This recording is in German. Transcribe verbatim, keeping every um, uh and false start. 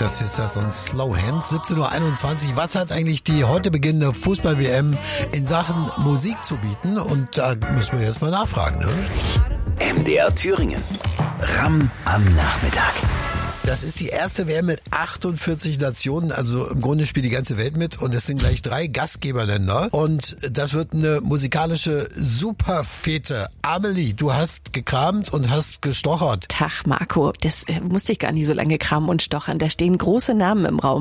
Pointer Sisters und Slow Hand. siebzehn Uhr einundzwanzig. Was hat eigentlich die heute beginnende Fußball-W M in Sachen Musik zu bieten? Und da müssen wir jetzt mal nachfragen, ne? M D R Thüringen. Ram am Nachmittag. Das ist die erste W M mit achtundvierzig Nationen, also im Grunde spielt die ganze Welt mit und es sind gleich drei Gastgeberländer und das wird eine musikalische Superfete. Amelie, du hast gekramt und hast gestochert. Tag Marco, das äh, musste ich gar nicht so lange kramen und stochern, da stehen große Namen im Raum.